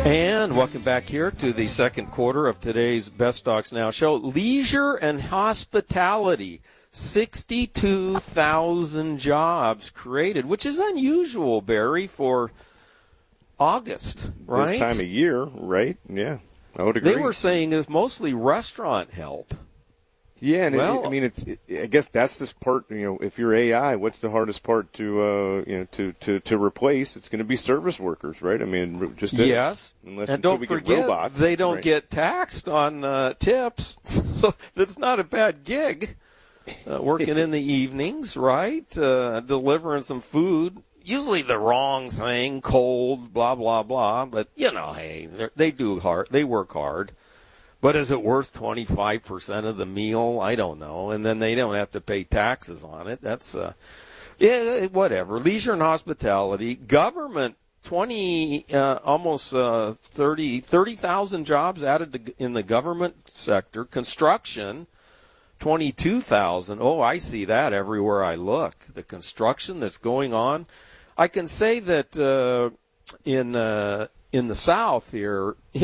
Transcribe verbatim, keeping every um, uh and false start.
And welcome back here to the second quarter of today's Best Stocks Now show. Leisure and hospitality, sixty-two thousand jobs created, which is unusual, Barry, for August, right? This time of year, right? Yeah, I would agree. They were saying it's mostly restaurant help. Yeah, and well, it, I mean, it's. It, I guess that's this part. You know, if you're A I, what's the hardest part to, uh, you know, to, to, to replace? It's going to be service workers, right? I mean, just to, yes. Unless and don't we forget, get robots, they don't right? get taxed on uh, tips, so that's not a bad gig. Uh, working in the evenings, right? Uh, delivering some food. Usually the wrong thing, cold, blah blah blah. But you know, hey, they do hard. They work hard. But is it worth twenty-five percent of the meal? I don't know. And then they don't have to pay taxes on it. That's, uh, yeah, whatever. Leisure and hospitality. Government, twenty, uh, almost uh, thirty thousand jobs added in the government sector. Construction, twenty-two thousand. Oh, I see that everywhere I look. The construction that's going on. I can say that uh, in uh, in the South here,